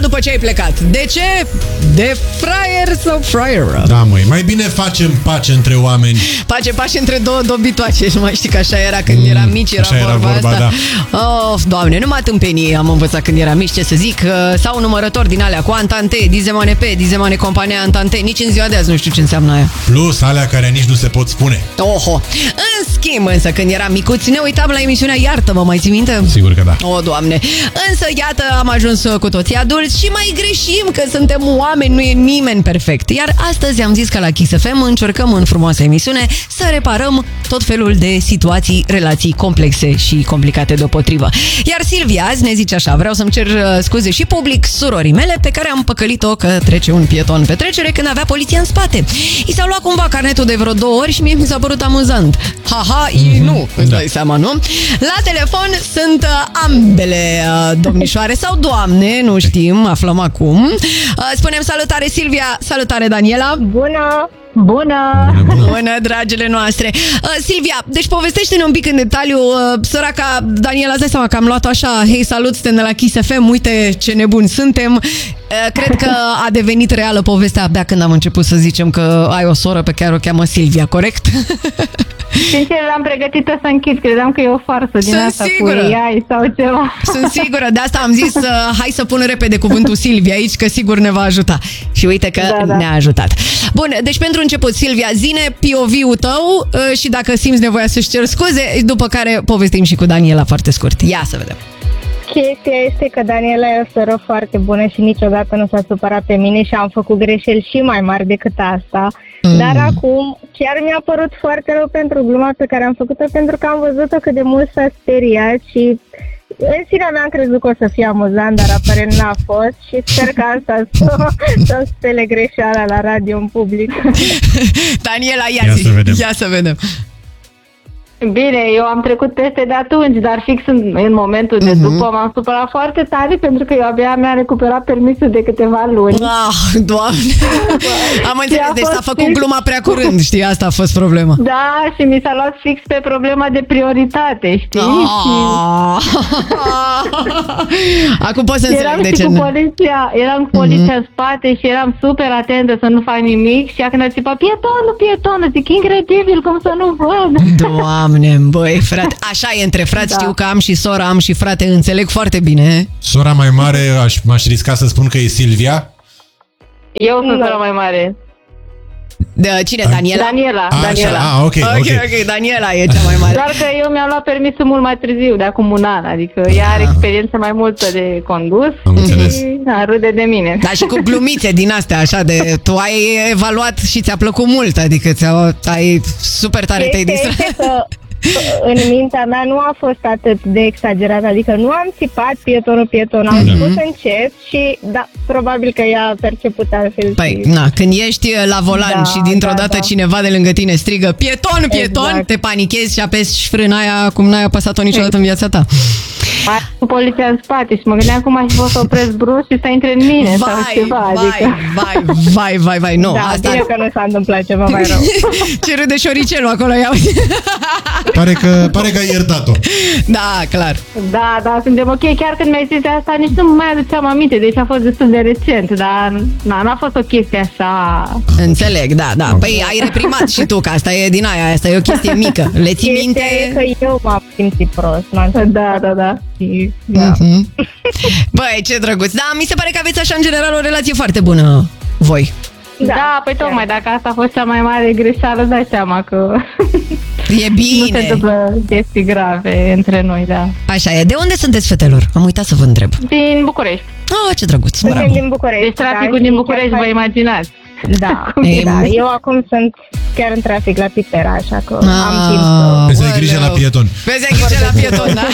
după ce ai plecat. De ce? De fraier sau fraieră? Da, măi, mai bine facem pace între oameni. Pace între două dobitoace. Și mai știi că așa era când eram mici, era vorba asta. Da. Oh, Doamne, numai tâmpenii am învățat când eram mici, ce să zic. Sau numărători din alea cu antante, dizemane pe, dizemane compania antante. Nici în ziua de azi nu știu ce înseamnă aia. Plus alea care nici nu se pot spune. Oho. În schimb, însă, când eram micuți, ne uitam la emisiunea Iartă-mă, mai ții minte? Sigur că da. O, Doamne. Însă, iată, am ajuns cu toții adulți și mai greșim că suntem oameni, nu e nimeni perfect. Iar astăzi am zis că la Kiss FM încercăm în frumoasă emisiune să reparăm tot felul de situații, relații complexe și complicate deopotrivă. Iar Silvia azi ne zice așa: vreau să-mi cer scuze și public surorii mele pe care am păcălit-o că trece un pieton pe trecere când avea poliția în spate. I s-a luat cumva carnetul de vreo 2 ori și mie mi s-a părut amuzant. Haha, nu, îți dai seama, nu? La telefon sunt ambele domnișoare sau doamne, nu știm, aflăm acum. Spunem salutare Silvia, salutare Daniela. Bună! Bună! Bună, dragile noastre! Silvia, deci povestește-ne un pic în detaliu. Săraca Daniela, îți dai seama că am luat-o așa: hei, salut, suntem de la Kiss FM, uite ce nebuni suntem. Cred că a devenit reală povestea abia când am început să zicem că ai o soră pe care o cheamă Silvia, corect? Sincer, l-am pregătit-o să închid. Credeam că e o farsă din asta sigură. Cu AI sau ceva. Sunt sigură, de asta am zis hai să pun repede cuvântul Silvia aici, că sigur ne va ajuta. Și uite că ne-a ajutat. Bun, deci pentru început, Silvia, zi-ne POV-ul tău și dacă simți nevoia să-și cer scuze, după care povestim și cu Daniela foarte scurt. Ia să vedem. Chestia este că Daniela e o soră foarte bună și niciodată nu s-a supărat pe mine și am făcut greșeli și mai mari decât asta. Dar acum chiar mi-a părut foarte rău pentru gluma pe care am făcut-o, pentru că am văzut-o cât de mult s-a speriat și în sinea mea am crezut că o să fie amuzant, dar aparent n-a fost și sper că asta să spele greșeala la radio în public. Daniela, ia să vedem. Bine, eu am trecut peste de atunci, dar fix în momentul de după m-am supărat foarte tare pentru că eu abia mi-am recuperat permisul de câteva luni. Doamne! Am înțeles, deci s-a făcut gluma prea curând, știi, asta a fost problema. Da, și mi s-a luat fix pe problema de prioritate, știi? Acum poți să înțeleg de ce. Eram cu poliția în spate și eram super atentă să nu fac nimic și când a țipat pietonul, zic incredibil, cum să nu văd. Doamne, băi, frate, așa e între frați, știu că am și sora, am și frate, înțeleg foarte bine. Sora mai mare, m-aș risca să spun că e Silvia? Eu sunt sora mai mare. Cine? Daniela? Daniela. Ok, Daniela e cea mai mare. Doar că eu mi-am luat permisul mult mai târziu, de acum un an, adică ea are experiență mai multă de condus. Am înțeles. Și râde de mine. Da, și cu glumițe din astea, așa, de tu ai evaluat și ți-a plăcut mult, adică ai super tare te-ai distrat. În mintea mea nu a fost atât de exagerat, adică nu am țipat pieton, am spus încet și da, probabil că ea a perceput altfel. Păi, când ești la volan și dintr-o dată cineva de lângă tine strigă pieton, te panichezi și apeși frâna aia cum n-ai apăsat-o niciodată în viața ta. Cu poliția în spate și mă gândeam cum aș fi să opresc brusc și să intre în mine sau ceva. Vai, nu. Da, asta bine că nu s-a întâmplat ceva mai rău. Ce râde șoricelul acolo, ia Pare că ai iertat-o. Da, clar. Da, suntem ok. Chiar când mi-ai zis de asta, nici nu mai aduceam aminte, deci a fost destul de recent, dar n-a fost o chestie așa. Înțeleg, da. Păi ai reprimat și tu, că asta e din aia, asta e o chestie mică. Le ții minte? E că eu m-am simțit prost. Da. Băi, ce drăguț. Da, mi se pare că aveți așa în general o relație foarte bună voi. Da, păi tocmai dacă asta a fost cea mai mare greșeală, îți dai seama că e bine. Nu se întâmplă chestii grave între noi, da. Așa e. De unde sunteți, fetelor? Am uitat să vă întreb. Din București. Ce drăguț. Suntem din București. Deci traficul din București, vă imaginați. Da. Eu acum sunt chiar în trafic la Pitera, așa că am timp să... Vezi, ai grijă la pieton. Da.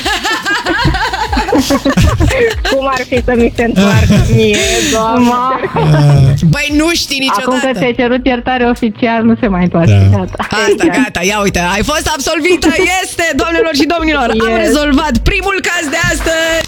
Cum ar fi să mi se întoarcă mie, Doamne? Băi, nu știi niciodată. Acum că ți-ai cerut iertare oficial, nu se mai întoarce. Gata, ia uite, ai fost absolvită, este, doamnelor și domnilor, am rezolvat primul caz de astăzi.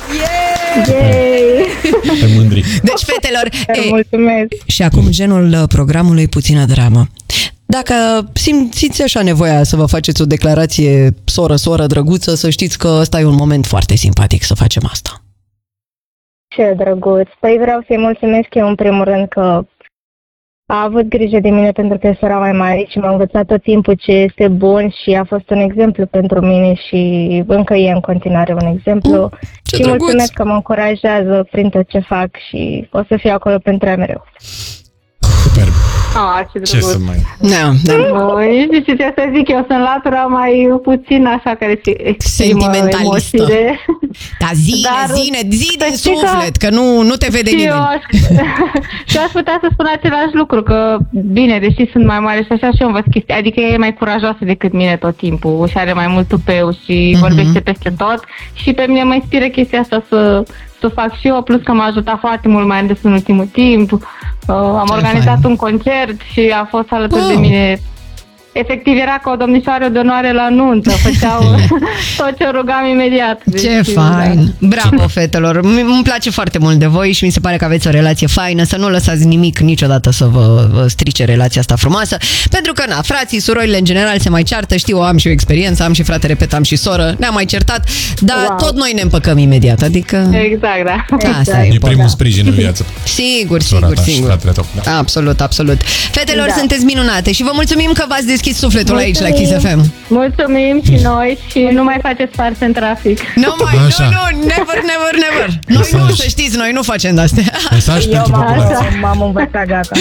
Pe mândri. Deci, fetelor, mulțumesc. Și acum genul programului puțină dramă. Dacă simțiți așa nevoia să vă faceți o declarație soră, drăguță, să știți că ăsta e un moment foarte simpatic să facem asta. Ce drăguț. Păi vreau să-i mulțumesc eu în primul rând că a avut grijă de mine pentru că e sora mai mare și m-a învățat tot timpul ce este bun și a fost un exemplu pentru mine și încă e în continuare un exemplu. Și mulțumesc că mă încurajează prin tot ce fac și o să fiu acolo pentru ea mereu. Super. Ce drăguț. Ce să mai... Da. Nici ce să zic, eu sunt latura mai puțin așa care se exprimă emoțiile. Da, zine din suflet, că nu te vede nimeni. Și aș putea să spun același lucru, că bine, deși sunt mai mare și așa și eu învăț chestii, adică e mai curajoasă decât mine tot timpul și are mai mult tupeu și vorbește peste tot și pe mine mă inspiră chestia asta să fac și eu, plus că m-a ajutat foarte mult, mai ales în ultimul timp. Am organizat un concert și a fost alături de mine. Efectiv era ca o domnișoară de onoare la nuntă, făceau tot ce rugam imediat. Deci, ce fain! Da. Bravo, fetelor! Îmi place foarte mult de voi și mi se pare că aveți o relație faină, să nu lăsați nimic niciodată să vă strice relația asta frumoasă, pentru că, frații, surorile în general se mai ceartă, știu, am și o experiență, am și frate, repet, am și soră, ne-am mai certat, dar tot noi ne împăcăm imediat, adică... Exact, da. Asta e primul sprijin în viață. Sigur. Da. Absolut. Fetelor, sunteți minunate și vă mulțumim că v-ați deschis sufletul aici la Kiss FM. Mulțumim și noi și nu mai faceți farse în trafic. Nu, never. Noi nu, să știți, noi nu facem de-astea. Mesaj pentru populație. M-am învățat, gata.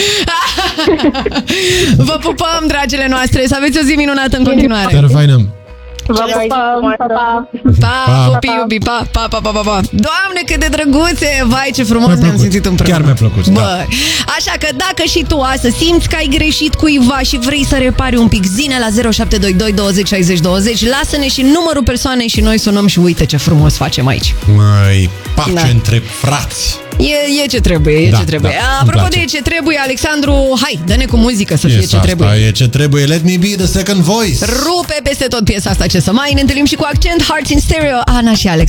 Vă pupăm, dragile noastre, să aveți o zi minunată în continuare. Chiar faină. Vă pupăm, pa, iubi, pa. Doamne, cât de drăguțe, vai, ce frumos ne-am simțit împreună. Chiar mi-a plăcut, da. Așa că dacă și tu astăzi simți că ai greșit cuiva și vrei să repari un pic, zine la 0722 20 60 20, lasă-ne și numărul persoanei și noi sunăm și uite ce frumos facem aici. Măi, pace între frați. E ce trebuie, ce trebuie. Apropo de ce trebuie, Alexandru, hai, dă-ne cu muzică să fie ce trebuie. E ce trebuie, Let Me Be the Second Voice. Rupe peste tot piesa asta, ce să mai, ne întâlnim și cu accent Hearts in Stereo, Ana și Alex.